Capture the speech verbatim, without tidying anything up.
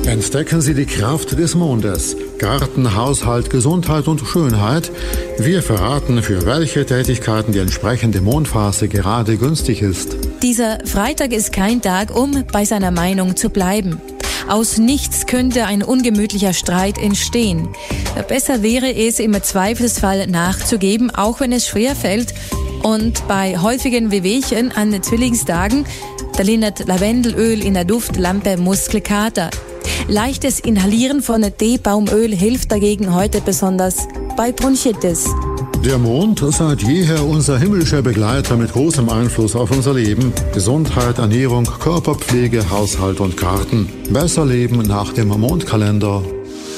Entdecken Sie die Kraft des Mondes. Garten, Haushalt, Gesundheit und Schönheit. Wir verraten, für welche Tätigkeiten die entsprechende Mondphase gerade günstig ist. Dieser Freitag ist kein Tag, um bei seiner Meinung zu bleiben. Aus nichts könnte ein ungemütlicher Streit entstehen. Besser wäre es, im Zweifelsfall nachzugeben, auch wenn es schwer fällt. Und bei häufigen Wehwehchen an Zwillingstagen, da lindert Lavendelöl in der Duftlampe Muskelkater. Leichtes Inhalieren von Teebaumöl hilft dagegen heute besonders bei Bronchitis. Der Mond, seit jeher unser himmlischer Begleiter mit großem Einfluss auf unser Leben. Gesundheit, Ernährung, Körperpflege, Haushalt und Garten. Besser leben nach dem Mondkalender.